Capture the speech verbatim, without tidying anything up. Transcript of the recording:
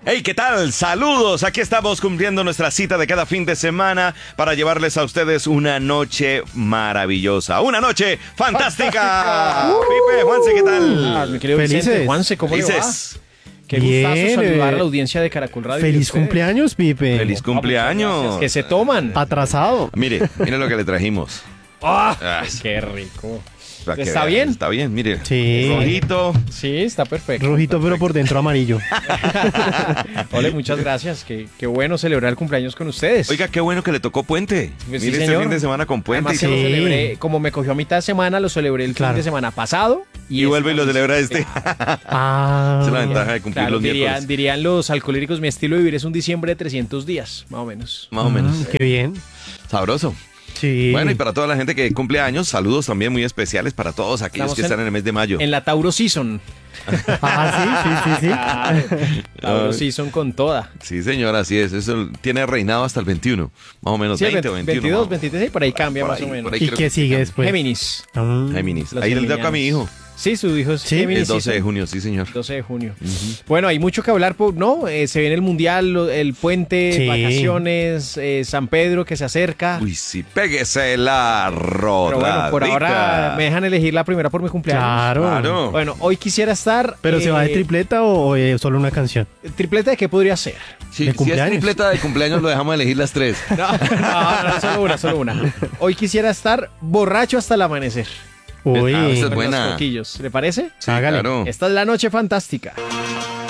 Hey, ¿qué tal? Saludos. Aquí estamos cumpliendo nuestra cita de cada fin de semana para llevarles a ustedes una noche maravillosa, una noche fantástica. ¡Fantástica! Uh, Pipe, Juanse, ¿qué tal? Ah, mi querido Vicente, Juanse, ¿cómo Felices. le va? Qué Bien, gustazo saludar eh, a la audiencia de Caracol Radio. Feliz cumpleaños, Pipe. Feliz cumpleaños. Que se toman. Atrasado. Mire, mire lo que le trajimos. ¡Ah! Ah, ¡Qué rico! para que ¿Está vean, bien? Está bien, mire. Sí. Rojito. Sí, está perfecto. Rojito, pero por dentro amarillo. Ole, muchas gracias. Qué, qué bueno celebrar el cumpleaños con ustedes. Oiga, qué bueno que le tocó puente. Pues sí, mire, este señor. fin de semana con puente. Además, y que todo. lo Sí. celebré, como me cogió a mitad de semana, lo celebré el Claro. fin de semana pasado. Y vuelve y lo esta- celebra este. Ah. Esa es la ventaja de cumplir Claro, los dirían, miércoles. dirían los alcohólicos, mi estilo de vivir es un diciembre de trescientos días, más o menos. Más o menos. Mm, qué bien. Sabroso. Sí. Bueno, y para toda la gente que cumple años, saludos también muy especiales para todos aquellos Estamos que en- están en el mes de mayo. En la Tauro Season. Ah, sí, sí, sí, sí. Claro, Tauro Ay. Season con toda. Sí, señor, así es. Eso tiene reinado hasta el veintiuno. Más o menos Sí, veinte o veinte, veintiuno. veintidós, más o menos. veintitrés, por ahí cambia Por más ahí, o menos. por ahí. ¿Y creo qué que sigue sí. después? Géminis. Mm. Géminis. Los Ahí le toca a mi geminianos. hijo. Sí, su hijo es Sí, Géminis. El doce de season. junio, sí, señor. doce de junio. Bueno, hay mucho que hablar, por- ¿no? Eh, se viene el mundial, lo- el puente, Sí. vacaciones, eh, San Pedro que se acerca. Uy, sí, péguese la rodadita. Pero bueno, por ahora me dejan elegir la primera por mi cumpleaños. Claro. Claro. Bueno, hoy quisiera estar. ¿Pero se va de eh, tripleta o, o, eh, solo una canción? ¿Tripleta de qué podría ser? Sí, de si es cumpleaños. tripleta de cumpleaños, lo dejamos elegir las tres. No, no, no, solo una, solo una. Hoy quisiera estar borracho hasta el amanecer. Uy. Ah, esa es Con buena. los coquillos. ¿Le parece? Sí, Hágale. claro. Esta es la noche fantástica.